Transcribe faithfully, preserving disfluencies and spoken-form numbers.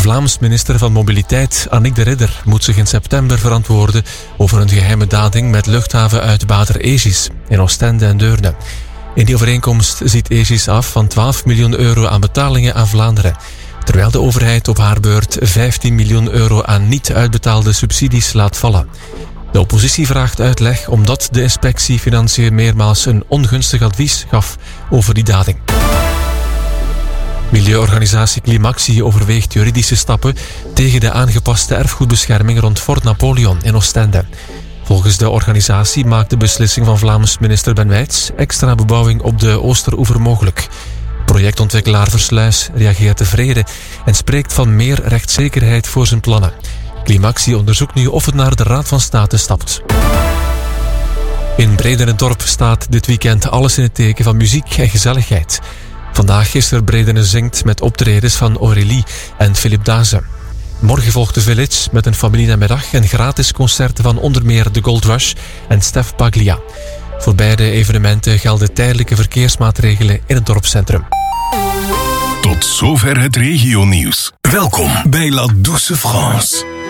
Vlaams minister van Mobiliteit Annick de Ridder moet zich in september verantwoorden over een geheime dading met luchthavenuitbater Aegis in Oostende en Deurne. In die overeenkomst ziet Aegis af van twaalf miljoen euro aan betalingen aan Vlaanderen, terwijl de overheid op haar beurt vijftien miljoen euro aan niet uitbetaalde subsidies laat vallen. De oppositie vraagt uitleg omdat de inspectie Financiën meermaals een ongunstig advies gaf over die dading. Milieuorganisatie Climaxi overweegt juridische stappen tegen de aangepaste erfgoedbescherming rond Fort Napoleon in Oostende. Volgens de organisatie maakt de beslissing van Vlaams minister Ben Wijts extra bebouwing op de Oosteroever mogelijk. Projectontwikkelaar Versluis reageert tevreden en spreekt van meer rechtszekerheid voor zijn plannen. Climaxi onderzoekt nu of het naar de Raad van State stapt. In Bredene-Dorp staat dit weekend alles in het teken van muziek en gezelligheid. Vandaag is er Bredene Zingt met optredens van Aurélie en Philip Daze. Morgen volgt de Village met een familienamiddag en gratis concerten van onder meer The Gold Rush en Stef Paglia. Voor beide evenementen gelden tijdelijke verkeersmaatregelen in het dorpscentrum. Tot zover het regionieuws. Welkom bij La Douce France.